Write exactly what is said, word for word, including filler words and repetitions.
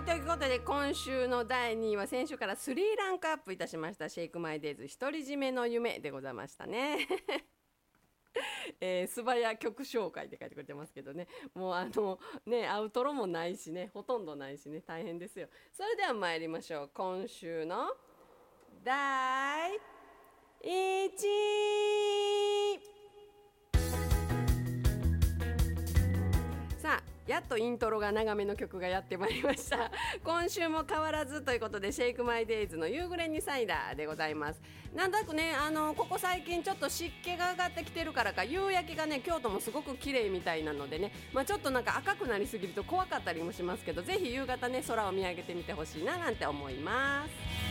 い、ということで今週のだいにいは先週からスリーランクアップいたしましたシェイクマイデイズ独り占めの夢でございましたね。えー、素早曲紹介って書いてくれてますけどね、もうあのねアウトロもないしね、ほとんどないしね、大変ですよ。それでは参りましょう。今週のだいいちい。さあ、やっとイントロが長めの曲がやってまいりました。今週も変わらずということでシェイクマイデイズの夕暮れにサイダーでございます。なんとなくね、あのここ最近ちょっと湿気が上がってきてるからか、夕焼けがね京都もすごく綺麗みたいなのでね、まあ、ちょっとなんか赤くなりすぎると怖かったりもしますけど、ぜひ夕方ね空を見上げてみてほしいななんて思います。